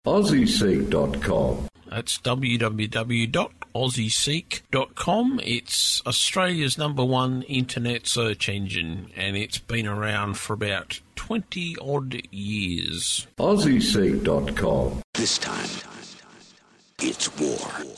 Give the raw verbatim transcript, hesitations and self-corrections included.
aussie seek dot com. That's w w w dot aussie seek dot com. It's Australia's number one internet search engine, and it's been around for about twenty-odd years. aussie seek dot com. This time, it's war.